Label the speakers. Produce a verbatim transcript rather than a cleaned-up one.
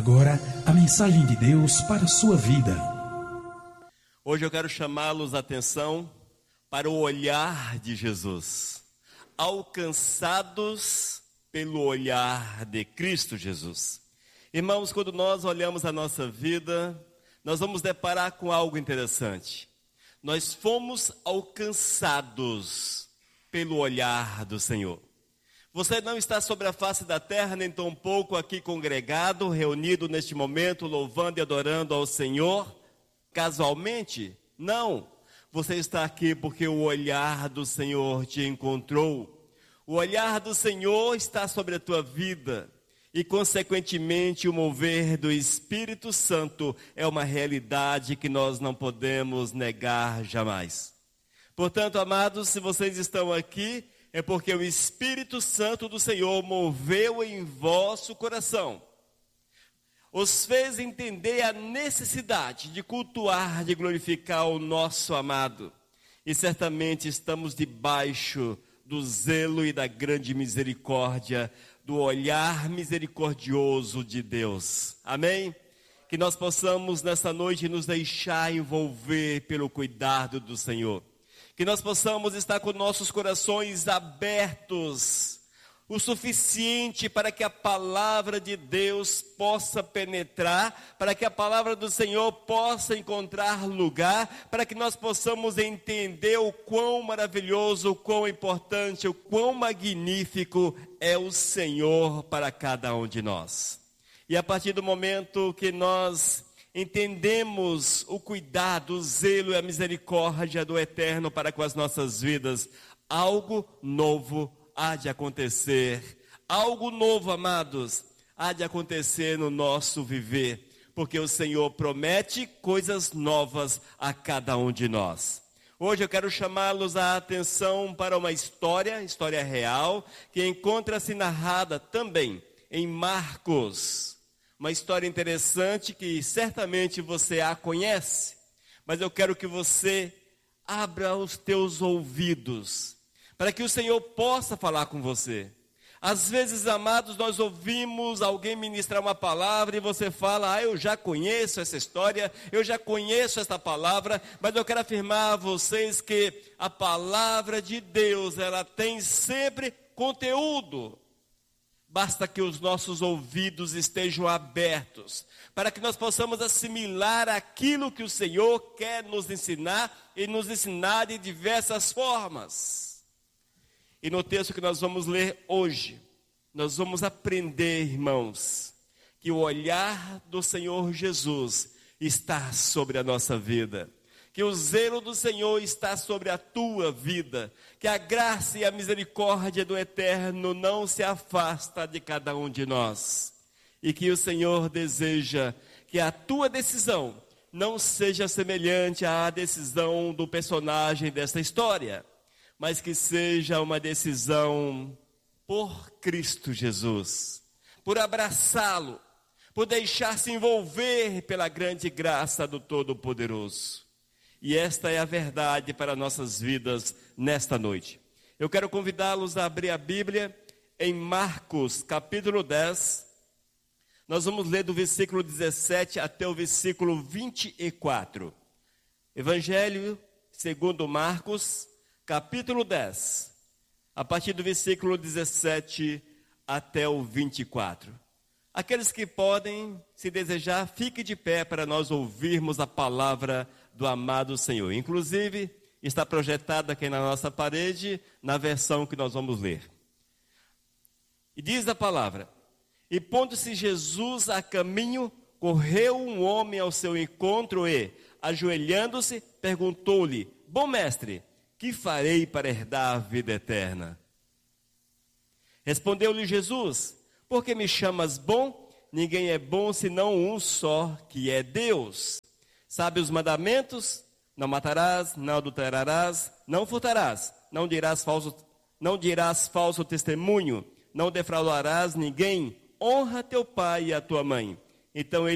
Speaker 1: agora a mensagem de Deus para a sua vida.
Speaker 2: Hoje eu quero chamá-los a atenção para o olhar de Jesus. Alcançados pelo olhar de Cristo Jesus. Irmãos, quando nós olhamos a nossa vida, nós vamos deparar com algo interessante. Nós fomos alcançados pelo olhar do Senhor. Você não está sobre a face da terra, nem tampouco aqui congregado, reunido neste momento, louvando e adorando ao Senhor, casualmente? Não. Você está aqui porque o olhar do Senhor te encontrou. O olhar do Senhor está sobre a tua vida. E, consequentemente, o mover do Espírito Santo é uma realidade que nós não podemos negar jamais. Portanto, amados, se vocês estão aqui, é porque o Espírito Santo do Senhor moveu em vosso coração. Os fez entender a necessidade de cultuar, de glorificar o nosso amado. E certamente estamos debaixo do zelo e da grande misericórdia, do olhar misericordioso de Deus. Amém? Que nós possamos nessa noite nos deixar envolver pelo cuidado do Senhor. Que nós possamos estar com nossos corações abertos o suficiente para que a palavra de Deus possa penetrar, para que a palavra do Senhor possa encontrar lugar, para que nós possamos entender o quão maravilhoso, o quão importante, o quão magnífico é o Senhor para cada um de nós. E a partir do momento que nós entendemos o cuidado, o zelo e a misericórdia do Eterno para com as nossas vidas, algo novo há de acontecer. Algo novo, amados, há de acontecer no nosso viver, porque o Senhor promete coisas novas a cada um de nós. Hoje eu quero chamá-los a atenção para uma história, história real, que encontra-se narrada também em Marcos. Uma história interessante que certamente você a conhece, mas eu quero que você abra os teus ouvidos, para que o Senhor possa falar com você. Às vezes, amados, nós ouvimos alguém ministrar uma palavra e você fala, ah, eu já conheço essa história, eu já conheço esta palavra, mas eu quero afirmar a vocês que a palavra de Deus, ela tem sempre conteúdo. Basta que os nossos ouvidos estejam abertos, para que nós possamos assimilar aquilo que o Senhor quer nos ensinar e nos ensinar de diversas formas. E no texto que nós vamos ler hoje, nós vamos aprender, irmãos, que o olhar do Senhor Jesus está sobre a nossa vida. Que o zelo do Senhor está sobre a tua vida, que a graça e a misericórdia do Eterno não se afasta de cada um de nós, e que o Senhor deseja que a tua decisão não seja semelhante à decisão do personagem desta história, mas que seja uma decisão por Cristo Jesus, por abraçá-lo, por deixar-se envolver pela grande graça do Todo-Poderoso. E esta é a verdade para nossas vidas nesta noite. Eu quero convidá-los a abrir a Bíblia em Marcos, capítulo dez. Nós vamos ler do versículo dezessete até o versículo vinte e quatro. Evangelho segundo Marcos, capítulo dez, a partir do versículo dezessete até o vinte e quatro. Aqueles que podem, se desejar, fique de pé para nós ouvirmos a palavra do amado Senhor. Inclusive, está projetada aqui na nossa parede, na versão que nós vamos ler. E diz a palavra: E pondo-se Jesus a caminho, correu um homem ao seu encontro e, ajoelhando-se, perguntou-lhe: Bom mestre, que farei para herdar a vida eterna? Respondeu-lhe Jesus: Por que me chamas bom? Ninguém é bom senão um só, que é Deus. Sabe os mandamentos? Não matarás, não adulterarás, não furtarás, não dirás falso, não dirás falso testemunho, não defraudarás ninguém, honra teu pai e a tua mãe. Então ele